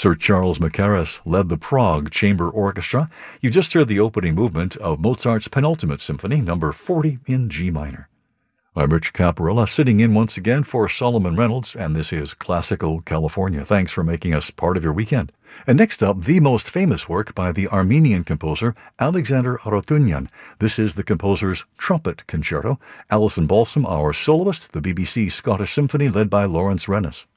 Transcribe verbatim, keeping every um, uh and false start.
Sir Charles Mackerras led the Prague Chamber Orchestra. You just heard the opening movement of Mozart's Penultimate Symphony, number forty in G minor. I'm Rich Caparilla, sitting in once again for Solomon Reynolds, and this is Classical California. Thanks for making us part of your weekend. And next up, the most famous work by the Armenian composer Alexander Arutyunyan. This is the composer's Trumpet Concerto. Alison Balsam, our soloist, the B B C Scottish Symphony led by Lawrence Rennis.